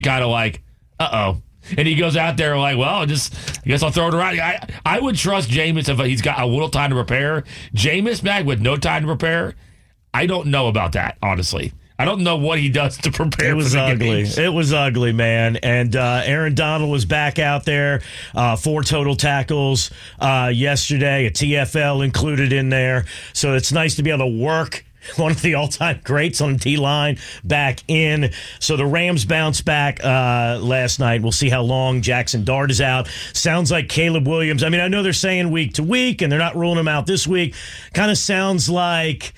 kind of like, uh-oh. And he goes out there like, well, I guess I'll throw it around. I would trust Jameis if he's got a little time to prepare. Jameis, Mac, with no time to prepare, I don't know about that, honestly. I don't know what he does to prepare. It was ugly. It was ugly, man. And Aaron Donald was back out there, 4 total tackles yesterday, a TFL included in there. So it's nice to be able to work one of the all-time greats on the D-line back in. So the Rams bounced back last night. We'll see how long Jackson Dart is out. Sounds like Caleb Williams. I mean, I know they're saying week to week, and they're not ruling him out this week. Kind of sounds like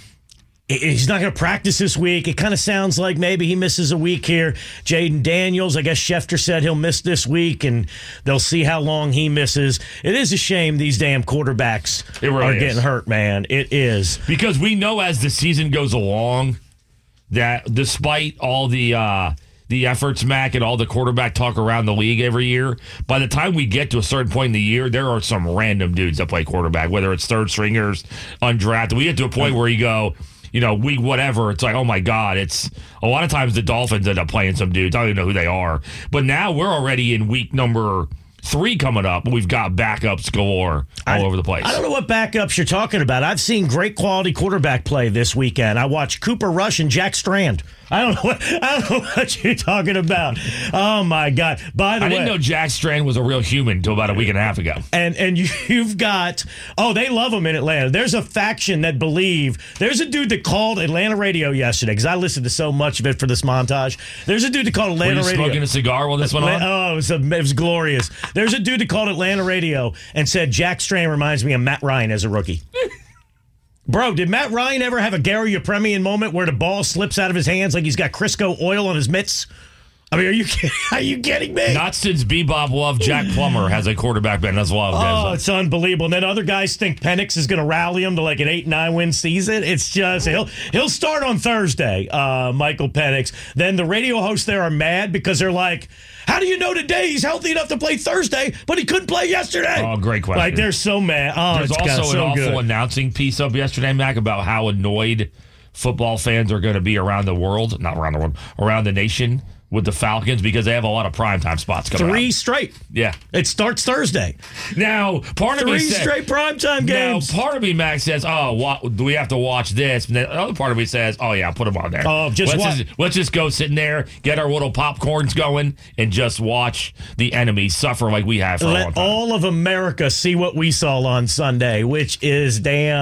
he's not going to practice this week. It kind of sounds like maybe he misses a week here. Jaden Daniels, I guess Schefter said he'll miss this week, and they'll see how long he misses. It is a shame these damn quarterbacks are getting hurt, man. It is. Because we know as the season goes along that despite all the efforts, Mac, and all the quarterback talk around the league every year, by the time we get to a certain point in the year, there are some random dudes that play quarterback, whether it's third stringers, undrafted. We get to a point where you go, week whatever, it's like, oh my God, it's a lot of times the Dolphins end up playing some dudes. I don't even know who they are. But now we're already in week number 3 coming up, and we've got backups galore all over the place. I don't know what backups you're talking about. I've seen great quality quarterback play this weekend. I watched Cooper Rush and Jack Strand. I don't know what you're talking about. Oh my God! By the way, I didn't know Jack Strand was a real human until about a week and a half ago. And you've got they love him in Atlanta. There's a faction that there's a dude that called Atlanta radio yesterday because I listened to so much of it for this montage. There's a dude that called Atlanta radio. Were you smoking a cigar while this went on? Oh, it was glorious. There's a dude that called Atlanta radio and said Jack Strand reminds me of Matt Ryan as a rookie. Bro, did Matt Ryan ever have a Gary Yepremian moment where the ball slips out of his hands like he's got Crisco oil on his mitts? I mean, are you kidding me? Not since Bebop Love Jack Plummer has a quarterback been as well. Oh, it's unbelievable. And then other guys think Penix is going to rally him to like an 8-9 win season. It's just, he'll start on Thursday, Michael Penix. Then the radio hosts there are mad because they're like, how do you know today he's healthy enough to play Thursday, but he couldn't play yesterday? Oh, great question. Like, they're so mad. Oh, there's also an awful announcing piece up yesterday, Mac, about how annoyed football fans are going to be around the world, not around the world, around the nation with the Falcons because they have a lot of primetime spots coming 3 straight. Yeah. It starts Thursday. Now, part of me says 3 straight primetime games. Now, part of me, Max, says, do we have to watch this? And then the other part of me says, oh, yeah, put them on there. Oh, let's just go sit in there, get our little popcorns going, and just watch the enemy suffer like we have for a long time. Let all of America see what we saw on Sunday, which is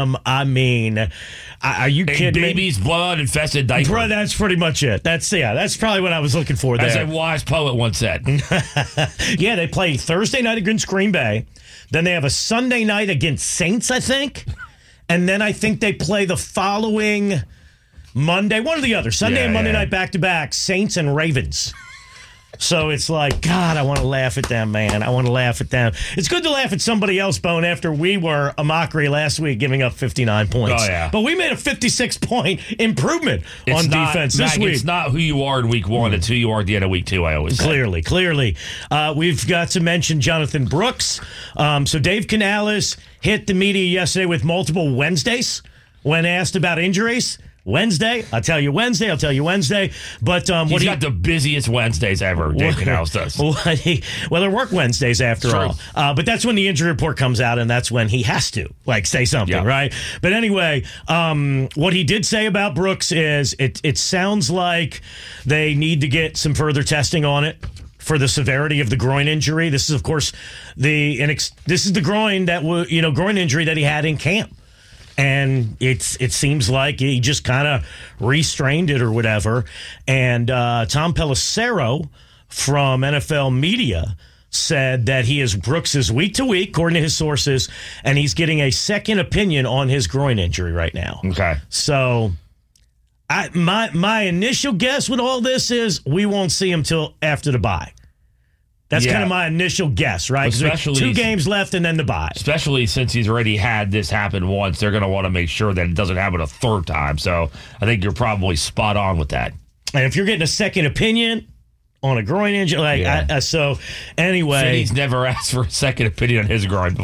are you kidding me? Baby's blood-infested diaper. Bro, that's pretty much it. That's probably what I was looking for there. As a wise poet once said. Yeah, they play Thursday night against Green Bay. Then they have a Sunday night against Saints, I think. And then I think they play the following Monday, one or the other. Sunday and Monday night back-to-back, Saints and Ravens. So it's like, God, I want to laugh at them, man. I want to laugh at them. It's good to laugh at somebody else, Bone, after we were a mockery last week giving up 59 points. Oh, yeah. But we made a 56-point improvement on defense this week. It's not who you are in week 1. It's who you are at the end of week 2, I always say. Clearly. We've got to mention Jonathan Brooks. So Dave Canales hit the media yesterday with multiple Wednesdays when asked about injuries. Wednesday, I'll tell you Wednesday. But he's got the busiest Wednesdays ever, Dave Canales does. Well, they're work Wednesdays after all. But that's when the injury report comes out, and that's when he has to, say something, right? But anyway, what he did say about Brooks is it sounds like they need to get some further testing on it for the severity of the groin injury. This is, of course, this is the groin groin injury that he had in camp. And it seems like he just kind of restrained it or whatever. And Tom Pelissero from NFL Media said that he is Brooks' week to week, according to his sources, and he's getting a second opinion on his groin injury right now. Okay. So my initial guess with all this is we won't see him till after the bye. That's kind of my initial guess, right? Especially 2 games left and then the bye. Especially since he's already had this happen once, they're going to want to make sure that it doesn't happen a third time. So I think you're probably spot on with that. And if you're getting a second opinion on a groin injury, so anyway, Finney's never asked for a second opinion on his groin before.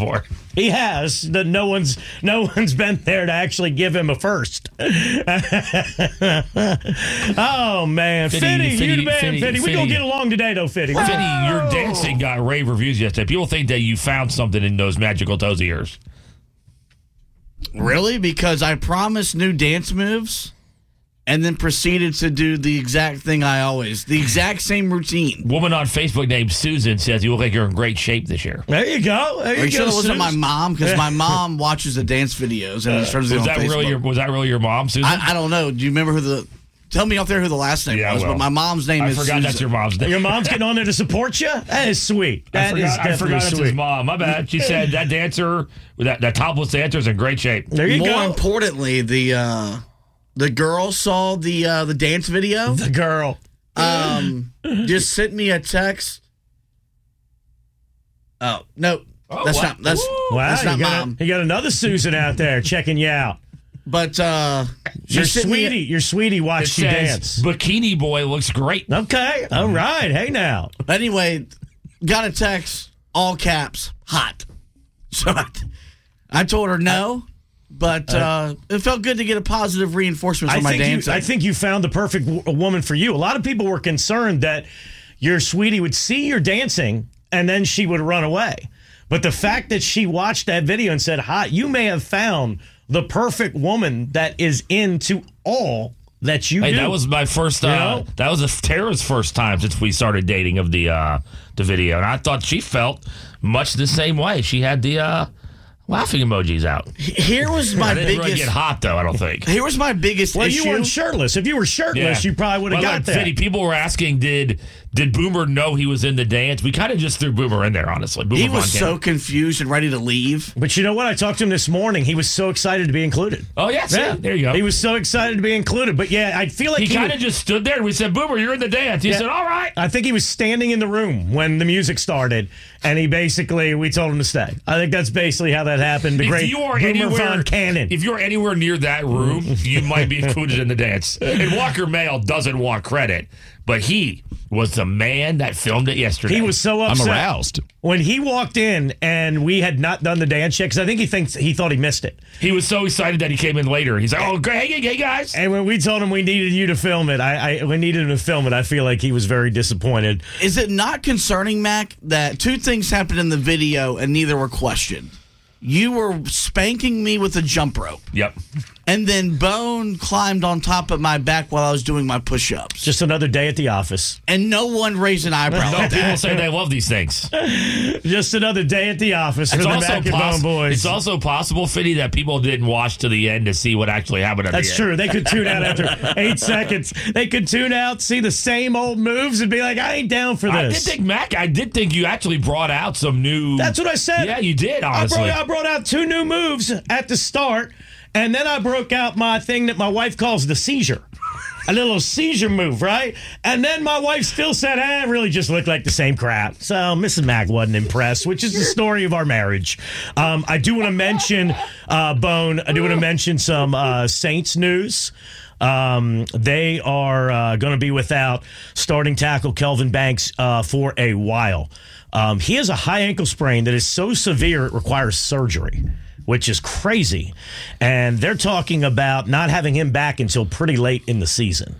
He has. No one's been there to actually give him a first. Oh man, Fitty, you the man, Fitty. We gonna get along today, though, Fitty. Fitty, your dancing got rave reviews yesterday. People think that you found something in those magical toes of yours. Really? Because I promised new dance moves and then proceeded to do the exact exact same routine. Woman on Facebook named Susan says you look like you're in great shape this year. There you go. Are you sure it wasn't my mom? Because my mom watches the dance videos and turns it on Facebook. Was that really your mom, Susan? I don't know. Do you remember tell me off there who the last name was, but my mom's name is Susan. I forgot that's your mom's name. Your mom's getting on there to support you? That is sweet. I forgot it's his mom. My bad. She said that dancer, that topless dancer is in great shape. There you go. More importantly, the girl saw the dance video. The girl just sent me a text. Oh no, that's not mom. You got another Susan out there checking you out. But your sweetie watched you dance. Bikini Boy looks great. Okay, all right. Hey now. Anyway, got a text, all caps, hot. So I told her no. But it felt good to get a positive reinforcement for my dancing. I think you found the perfect woman for you. A lot of people were concerned that your sweetie would see your dancing and then she would run away. But the fact that she watched that video and said, hot, you may have found the perfect woman that is into all that you do. That was my first, that was Tara's first time since we started dating of the video. And I thought she felt much the same way. She had the laughing emojis out. Here was my biggest... didn't really get hot, though, I don't think. Here was my biggest issue. You weren't shirtless. If you were shirtless, you probably would have got that. Fitty, people were asking, did Boomer know he was in the dance? We kind of just threw Boomer in there, honestly. He was so confused and ready to leave. But you know what? I talked to him this morning. He was so excited to be included. Oh, yeah. There you go. He was so excited to be included. But, yeah, I feel like he kind of just stood there and we said, Boomer, you're in the dance. He said, all right. I think he was standing in the room when the music started, and we told him to stay. I think that's basically how that happened. The great Boomer Von Cannon. If you're anywhere near that room, you might be included in the dance. And Walker Mail doesn't want credit, but he was the man that filmed it yesterday. He was so upset. I'm aroused. When he walked in and we had not done the dance check, because I think he thought he missed it. He was so excited that he came in later. He's like, oh, hey guys. And when we told him we needed you to film it, we needed him to film it, I feel like he was very disappointed. Is it not concerning, Mac, that two things happened in the video and neither were questioned? You were spanking me with a jump rope. Yep. And then Bone climbed on top of my back while I was doing my push-ups. Just another day at the office. And no one raised an eyebrow. No, people say they love these things. Just another day at the office for the Mac and Bone boys. It's also possible, Fitty, that people didn't watch to the end to see what actually happened at the end. That's true. They could tune out after 8 seconds. They could tune out, see the same old moves, and be like, I ain't down for this. I did think you actually brought out some new... That's what I said. Yeah, you did, honestly. I brought out 2 new moves at the start, and then I broke out my thing that my wife calls the seizure. A little seizure move, right? And then my wife still said, it really just looked like the same crap. So Mrs. Mack wasn't impressed, which is the story of our marriage. I do want to mention, Bone, I do want to mention some Saints news. They are going to be without starting tackle Kelvin Banks for a while. He has a high ankle sprain that is so severe it requires surgery, which is crazy. And they're talking about not having him back until pretty late in the season.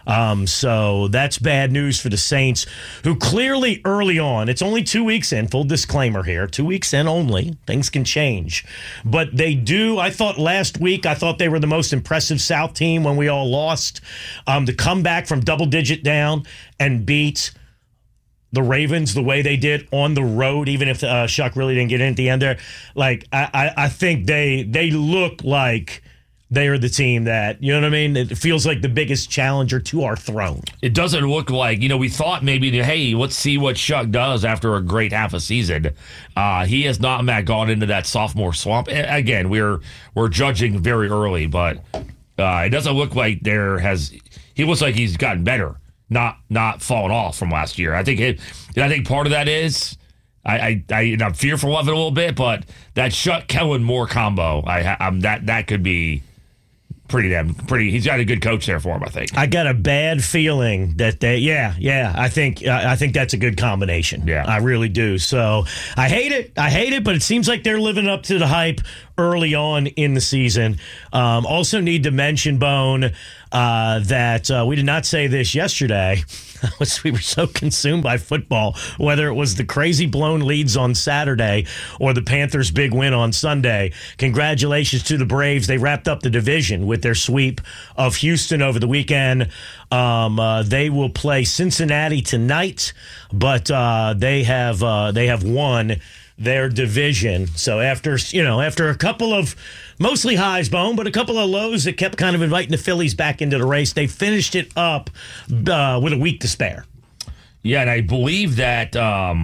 So that's bad news for the Saints, who clearly early on, it's only 2 weeks in, full disclaimer here, 2 weeks in only, things can change. But they do, I thought last week, they were the most impressive South team when we all lost. To come back from double-digit down and beat the Ravens the way they did on the road, even if Shuck really didn't get in at the end there. Like, I think they look like they are the team that, you know what I mean? It feels like the biggest challenger to our throne. It doesn't look like, we thought maybe, hey, let's see what Shuck does after a great half a season. He has not, Matt, gone into that sophomore slump. Again, we're judging very early, but it doesn't look like he looks like he's gotten better. Not falling off from last year. I think part of that is I'm fearful of it a little bit, but that Shuck Kellen Moore combo, that could be pretty. He's got a good coach there for him, I think. I got a bad feeling that I think that's a good combination. Yeah, I really do. So I hate it, but it seems like they're living up to the hype early on in the season. Also need to mention, Bone, that we did not say this yesterday. We were so consumed by football, whether it was the crazy blown leads on Saturday or the Panthers' big win on Sunday. Congratulations to the Braves. They wrapped up the division with their sweep of Houston over the weekend. They will play Cincinnati tonight, but they have won their division. So after a couple of mostly highs, Bone, but a couple of lows that kept kind of inviting the Phillies back into the race, they finished it up with a week to spare. Yeah, and I believe that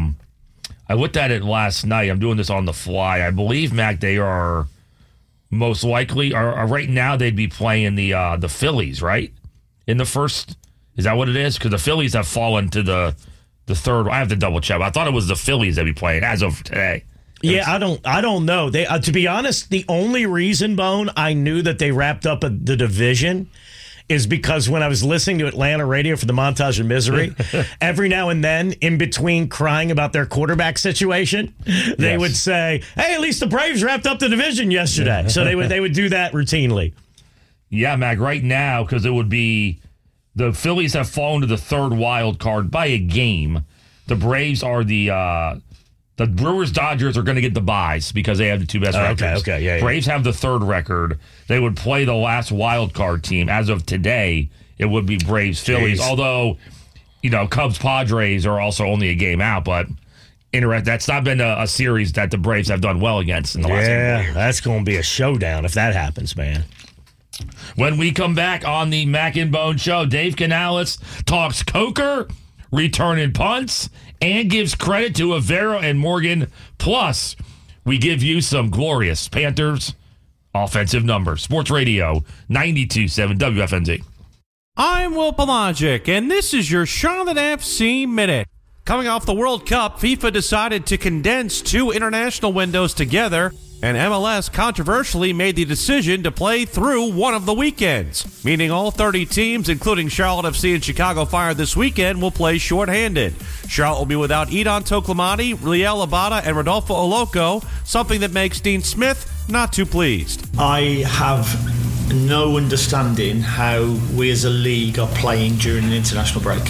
I looked at it last night. I'm doing this on the fly. I believe, Mac, they are most likely are right now they'd be playing the Phillies, right? In the first, is that what it is? Because the Phillies have fallen to the third. I have to double check. I thought it was the Phillies that be playing as of today. Yeah, I don't know. They to be honest, the only reason, Bone, I knew that they wrapped up the division is because when I was listening to Atlanta radio for the Montage of Misery, every now and then, in between crying about their quarterback situation, they would say, "Hey, at least the Braves wrapped up the division yesterday." So they would do that routinely. Yeah, Mac. Right now, because it would be the Phillies have fallen to the third wild card by a game. The Braves are the Brewers, Dodgers are going to get the buys because they have the two best records. Okay, yeah. Braves have the third record. They would play the last wild card team. As of today, it would be Braves, Phillies. Although, Cubs, Padres are also only a game out. But that's not been a series that the Braves have done well against in the last game. Yeah, that's going to be a showdown if that happens, man. When we come back on the Mac and Bone Show, Dave Canales talks Coker, returning punts, and gives credit to Avera and Morgan. Plus, we give you some glorious Panthers offensive numbers. Sports Radio 92.7 WFNZ. I'm Will Pelagic, and this is your Charlotte FC Minute. Coming off the World Cup, FIFA decided to condense two international windows together, and MLS controversially made the decision to play through one of the weekends, meaning all 30 teams, including Charlotte FC and Chicago Fire this weekend, will play shorthanded. Charlotte will be without Edon Toklamani, Liel Abada, and Rodolfo Oloco, something that makes Dean Smith not too pleased. I have no understanding how we as a league are playing during an international break.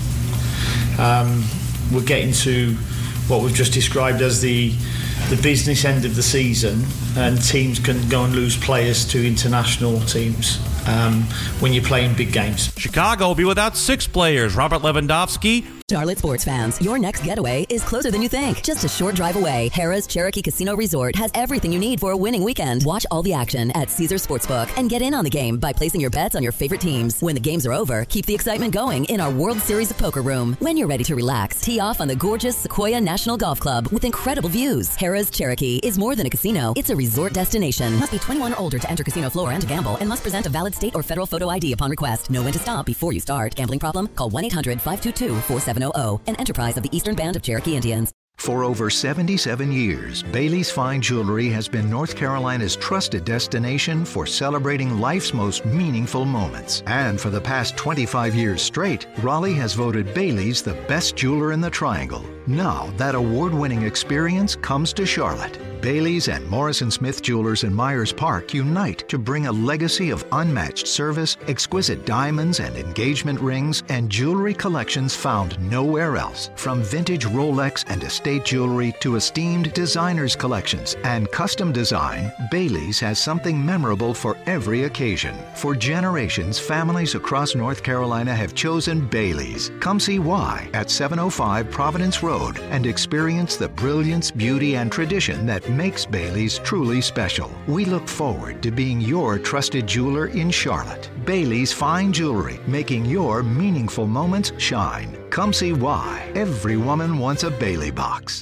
We're getting to what we've just described as the business end of the season, and teams can go and lose players to international teams when you're playing big games. Chicago will be without 6 players. Robert Lewandowski. Charlotte sports fans, your next getaway is closer than you think. Just a short drive away, Harrah's Cherokee Casino Resort has everything you need for a winning weekend. Watch all the action at Caesars Sportsbook and get in on the game by placing your bets on your favorite teams. When the games are over, keep the excitement going in our World Series of Poker room. When you're ready to relax, tee off on the gorgeous Sequoia National Golf Club with incredible views. Harrah's Cherokee is more than a casino. It's a resort destination. Must be 21 or older to enter casino floor and to gamble, and must present a valid state or federal photo ID upon request. Know when to stop before you start. Gambling problem? Call 1-800-522-4700. An enterprise of the Eastern Band of Cherokee Indians. For over 77 years, Bailey's Fine Jewelry has been North Carolina's trusted destination for celebrating life's most meaningful moments. And for the past 25 years straight, Raleigh has voted Bailey's the best jeweler in the Triangle. Now, that award-winning experience comes to Charlotte. Bailey's and Morrison Smith Jewelers in Myers Park unite to bring a legacy of unmatched service, exquisite diamonds and engagement rings, and jewelry collections found nowhere else. From vintage Rolex and estate jewelry to esteemed designers collections and custom design, Bailey's has something memorable for every occasion. For generations, families across North Carolina have chosen Bailey's. Come see why at 705 Providence Road and experience the brilliance, beauty, and tradition that makes Bailey's truly special. We look forward to being your trusted jeweler in Charlotte. Bailey's Fine Jewelry, making your meaningful moments shine. Come see why. Every woman wants a Bailey box.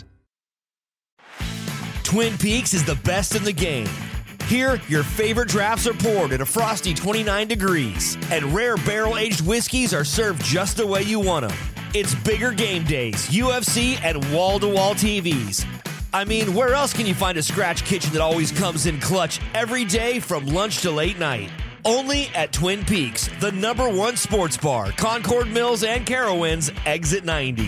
Twin Peaks is the best in the game. Here, your favorite drafts are poured at a frosty 29 degrees, and rare barrel-aged whiskeys are served just the way you want them. It's bigger game days, UFC, and wall-to-wall TVs. I mean, where else can you find a scratch kitchen that always comes in clutch every day from lunch to late night? Only at Twin Peaks, the #1 sports bar, Concord Mills and Carowinds, exit 90.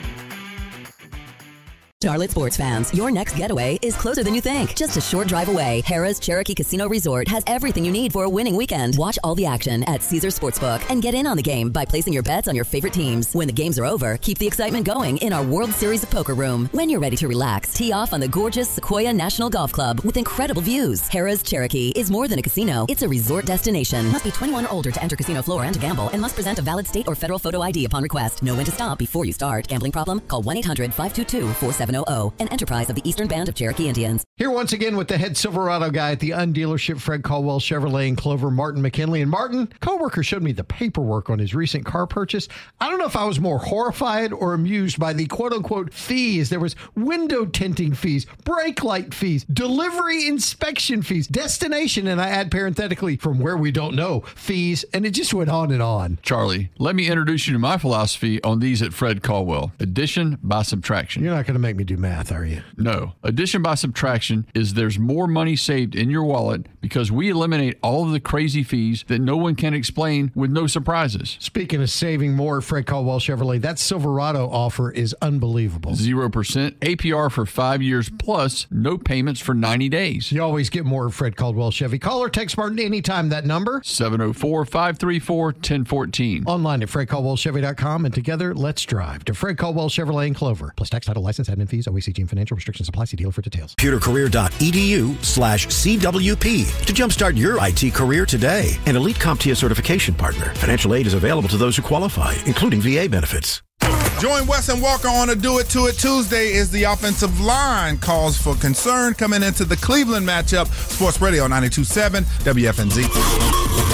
Charlotte sports fans, your next getaway is closer than you think. Just a short drive away, Harrah's Cherokee Casino Resort has everything you need for a winning weekend. Watch all the action at Caesars Sportsbook and get in on the game by placing your bets on your favorite teams. When the games are over, keep the excitement going in our World Series of Poker room. When you're ready to relax, tee off on the gorgeous Sequoia National Golf Club with incredible views. Harrah's Cherokee is more than a casino. It's a resort destination. Must be 21 or older to enter casino floor and to gamble, and must present a valid state or federal photo ID upon request. Know when to stop before you start. Gambling problem? Call 1-800-522-4700. An enterprise of the Eastern Band of Cherokee Indians. Here once again with the head Silverado guy at the undealership, Fred Caldwell Chevrolet in Clover, Martin McKinley. And Martin, coworker showed me the paperwork on his recent car purchase. I don't know if I was more horrified or amused by the quote-unquote fees. There was window tinting fees, brake light fees, delivery inspection fees, destination, and I add parenthetically, from where we don't know, fees, and it just went on and on. Charlie, let me introduce you to my philosophy on these at Fred Caldwell. Addition by subtraction. You're not going to make me do math, are you? No. Addition by subtraction is there's more money saved in your wallet because we eliminate all of the crazy fees that no one can explain with no surprises. Speaking of saving more, Fred Caldwell Chevrolet, that Silverado offer is unbelievable. 0% APR for 5 years plus no payments for 90 days. You always get more of Fred Caldwell Chevy. Call or text Martin anytime. That number? 704-534-1014. Online at FredCaldwellChevy.com, and together, let's drive to Fred Caldwell Chevrolet in Clover. Plus tax, title, license, admin fees, OACG, and financial restrictions apply. See dealer for details. ComputerCareer.edu/CWP to jumpstart your IT career today. An Elite CompTIA certification partner. Financial aid is available to those who qualify, including VA benefits. Join Wes and Walker on a Do It To It Tuesday as the offensive line calls for concern coming into the Cleveland matchup. Sports Radio 92.7 WFNZ.